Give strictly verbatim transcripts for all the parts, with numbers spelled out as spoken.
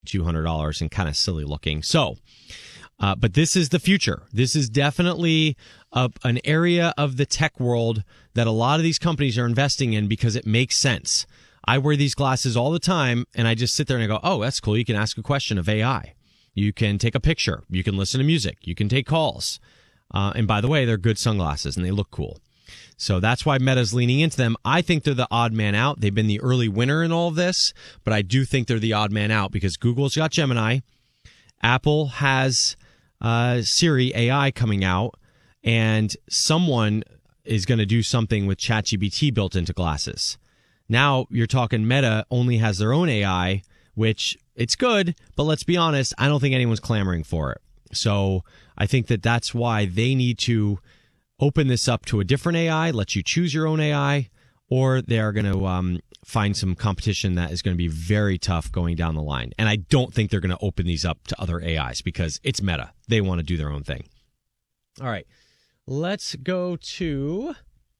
two hundred dollars and kind of silly looking. So, uh, but this is the future. This is definitely a, an area of the tech world that a lot of these companies are investing in because it makes sense. I wear these glasses all the time, and I just sit there and I go, oh, that's cool. You can ask a question of A I. You can take a picture. You can listen to music. You can take calls. Uh, and by the way, they're good sunglasses, and they look cool. So that's why Meta's leaning into them. I think they're the odd man out. They've been the early winner in all of this, but I do think they're the odd man out because Google's got Gemini. Apple has uh, Siri A I coming out, and someone is going to do something with ChatGPT built into glasses. Now you're talking Meta only has their own A I, which it's good, but let's be honest, I don't think anyone's clamoring for it. So I think that that's why they need to open this up to a different A I, let you choose your own A I, or they are going to um, find some competition that is going to be very tough going down the line. And I don't think they're going to open these up to other A Is because it's Meta. They want to do their own thing. All right. Let's go to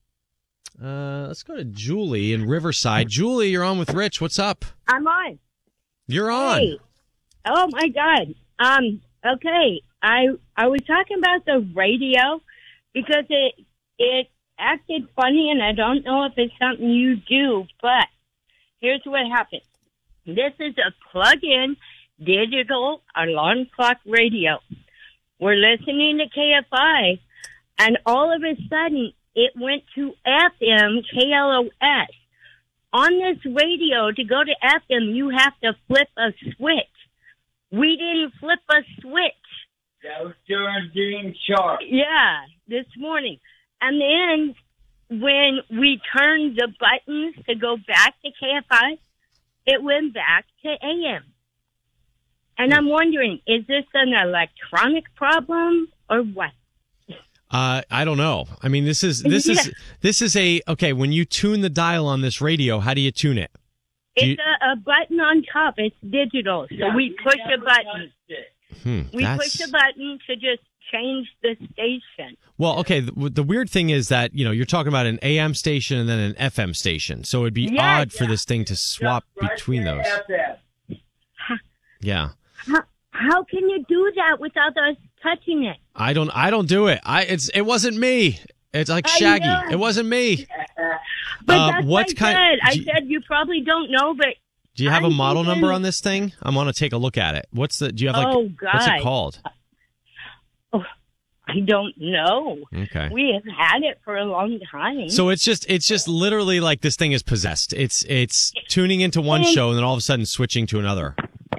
uh, let's go to Julie in Riverside. Julie, you're on with Rich. What's up? I'm on. You're on. Hey. Oh my God. Um. Okay. I I was talking about the radio because it it acted funny, and I don't know if it's something you do, but here's what happened. This is a plug-in digital alarm clock radio. We're listening to K F I, and all of a sudden it went to F M K L O S. On this radio, to go to F M, you have to flip a switch. We didn't flip a switch. That was during Dean Sharp. Yeah, this morning. And then when we turned the buttons to go back to K F I, it went back to A M. And I'm wondering, is this an electronic problem or what? Uh, I don't know. I mean, this is this yeah. is this is a okay. When you tune the dial on this radio, how do you tune it? Do it's you, a, a button on top. It's digital, so Yeah, we we push a never button. hmm, We that's- push a button to just change the station. Well, okay. The, the weird thing is that you know you're talking about an A M station and then an F M station, so it'd be Yes. odd for this thing to swap Right between there, those. F M. Yeah, How, how can you do that without us touching it? I don't. I don't do it. I. It's. It wasn't me. It's like I Shaggy. know. It wasn't me. But Uh, that's what what kind- I said. I do you- said you probably don't know, but Do you have a I'm model thinking- number on this thing? I want to take a look at it. What's the? Do you have like? Oh, What's it God. called? oh, I don't know. Okay. We have had it for a long time. So it's just it's just literally like this thing is possessed. It's it's tuning into one show and then all of a sudden switching to another.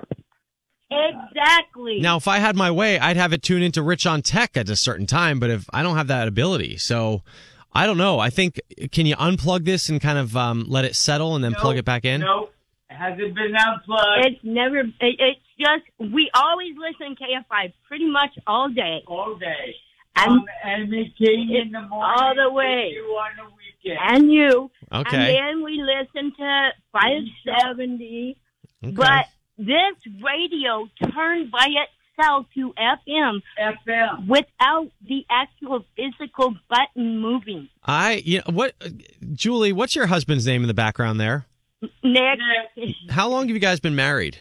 Exactly. Now, if I had my way, I'd have it tune into Rich on Tech at a certain time, but if I don't have that ability, so I don't know. I think can you unplug this and kind of um, let it settle and then Nope, plug it back in? Nope. It hasn't been unplugged It's never, it, it's just, we always listen to K F I pretty much all day. all day. And, Um, Enemy King in the morning. all the way. You on the weekend. and you. Okay. And then we listen to five seventy. Okay. But this radio turned by itself to F M F M. without the actual physical button moving. I you know, what Julie, what's your husband's name in the background there? Nick. How long have you guys been married?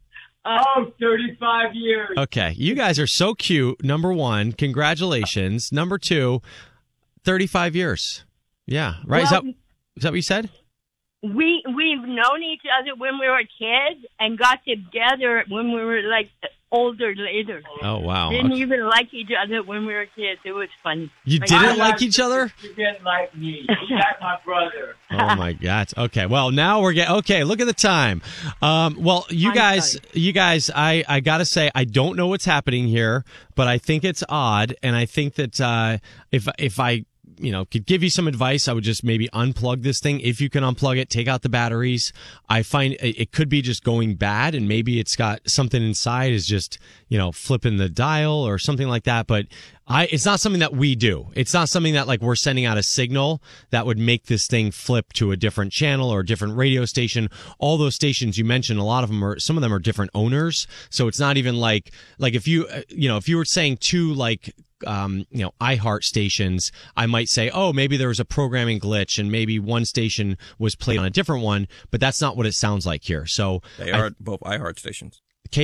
Oh, thirty-five years. Okay, you guys are so cute. Number one, congratulations. Number two, thirty-five years. Yeah, right. is Well, that is that what you said? We we've known each other when we were kids and got together when we were like older later. Oh wow. Didn't Okay. even like each other when we were kids. It was funny. You Like, didn't I'm like not- each other? You didn't like me. You got my brother. Oh my God. Okay. Well, now we're getting, okay. Look at the time. Um, well, you I'm guys, sorry. you guys, I, I gotta say, I don't know what's happening here, but I think it's odd. And I think that, uh, if, if I, you know, could give you some advice, I would just maybe unplug this thing. If you can unplug it, take out the batteries. I find it it could be just going bad and maybe it's got something inside is just, you know, flipping the dial or something like that. But I, it's not something that we do. It's not something that like we're sending out a signal that would make this thing flip to a different channel or a different radio station. All those stations you mentioned, a lot of them are, some of them are different owners. So it's not even like, like if you, uh, you know, if you were saying two like, um, you know, iHeart stations, I might say, oh, maybe there was a programming glitch and maybe one station was played on a different one, but that's not what it sounds like here. So They I- are both iHeart stations.